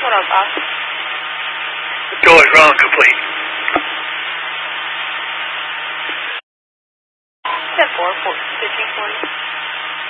What else, boss? Door ground complete. 10-4, 1540.